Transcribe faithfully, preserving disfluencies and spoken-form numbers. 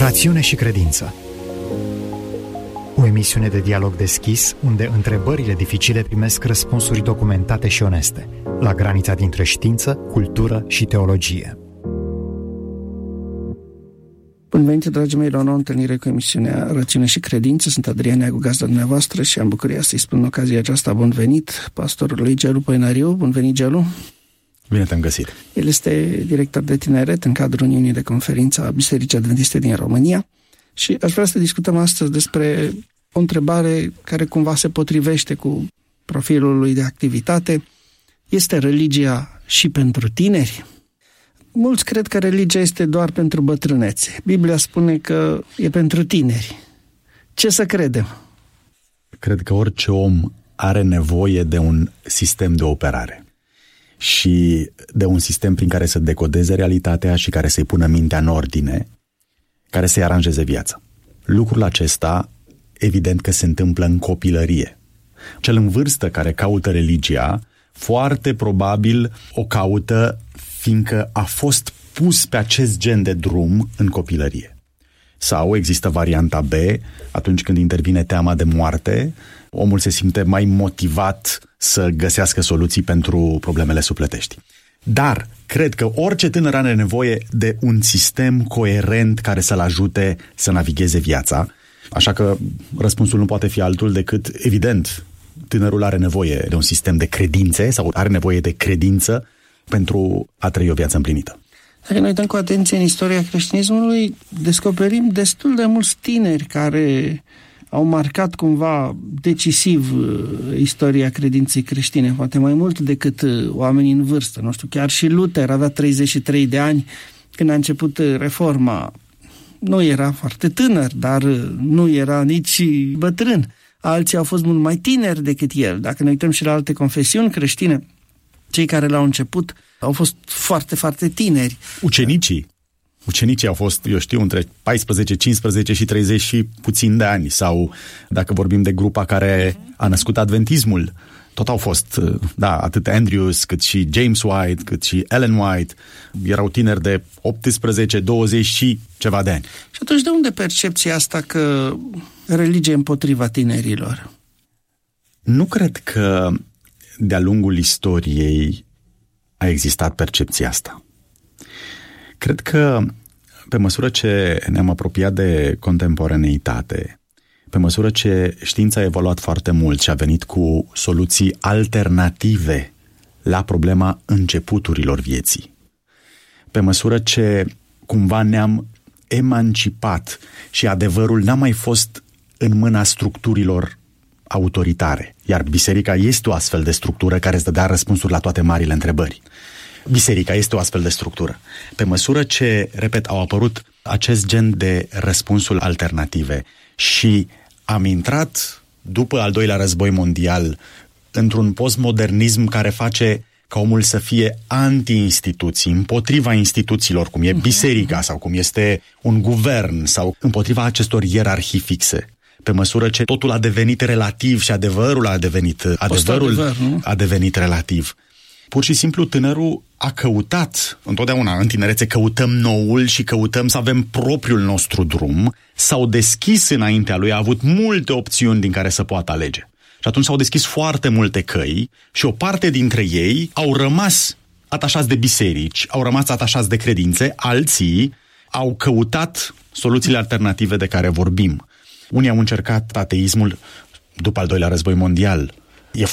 Rațiune și credință. O emisiune de dialog deschis, unde întrebările dificile primesc răspunsuri documentate și oneste, la granița dintre știință, cultură și teologie. Bun venit, dragii mei, la o nouă întâlnire cu emisiunea Rațiune și Credință. Sunt Adrian Neagu, gazda dumneavoastră, și am bucuria să-i spun în ocazia aceasta bun venit pastorului Gelu Poenariu. Bun venit, Gelu! Bine te-am găsit! El este director de tineret în cadrul Uniunii de Conferință a Bisericii Adventiste din România și aș vrea să discutăm astăzi despre o întrebare care cumva se potrivește cu profilul lui de activitate. Este religia și pentru tineri? Mulți cred că religia este doar pentru bătrânețe. Biblia spune că e pentru tineri. Ce să credem? Cred că orice om are nevoie de un sistem de operare și de un sistem prin care să decodeze realitatea și care să-i pună mintea în ordine, care să-i aranjeze viața. Lucrul acesta, evident că se întâmplă în copilărie. Cel în vârstă care caută religia, foarte probabil o caută fiindcă a fost pus pe acest gen de drum în copilărie. Sau există varianta B, atunci când intervine teama de moarte, omul se simte mai motivat să găsească soluții pentru problemele sufletești. Dar cred că orice tânăr are nevoie de un sistem coerent care să-l ajute să navigheze viața, așa că răspunsul nu poate fi altul decât, evident, tânărul are nevoie de un sistem de credințe sau are nevoie de credință pentru a trăi o viață împlinită. Dacă ne uităm cu atenție în istoria creștinismului, descoperim destul de mulți tineri care au marcat cumva decisiv istoria credinței creștine, poate mai mult decât oamenii în vârstă. Nu știu, chiar și Luther avea treizeci și trei de ani când a început reforma. Nu era foarte tânăr, dar nu era nici bătrân. Alții au fost mult mai tineri decât el. Dacă ne uităm și la alte confesiuni creștine, cei care l-au început au fost foarte, foarte tineri. Ucenicii. Ucenicii au fost, eu știu, între paisprezece, cincisprezece și treizeci și puțin de ani. Sau, dacă vorbim de grupa care a născut adventismul, tot au fost, da, atât Andrews, cât și James White, cât și Ellen White. Erau tineri de optsprezece, douăzeci și ceva de ani. Și atunci de unde percepția asta că religia e împotriva tinerilor? Nu cred că de-a lungul istoriei a existat percepția asta. Cred că pe măsură ce ne-am apropiat de contemporaneitate, pe măsură ce știința a evoluat foarte mult și a venit cu soluții alternative la problema începuturilor vieții, pe măsură ce cumva ne-am emancipat și adevărul n-a mai fost în mâna structurilor autoritare, iar biserica este o astfel de structură care îți dădea răspunsuri la toate marile întrebări. Biserica este o astfel de structură. Pe măsură ce, repet, au apărut acest gen de răspunsuri alternative și am intrat, după al doilea război mondial, într-un postmodernism care face ca omul să fie anti-instituții, împotriva instituțiilor, cum e biserica sau cum este un guvern sau împotriva acestor ierarhii fixe. Pe măsură ce totul a devenit relativ și adevărul a devenit adevărul a devenit relativ. Pur și simplu tânărul a căutat, întotdeauna în tinerețe căutăm noul și căutăm să avem propriul nostru drum, s-au deschis înaintea lui, a avut multe opțiuni din care să poată alege. Și atunci s-au deschis foarte multe căi și o parte dintre ei au rămas atașați de biserici, au rămas atașați de credințe, alții au căutat soluțiile alternative de care vorbim. Unii au încercat ateismul după al doilea război mondial,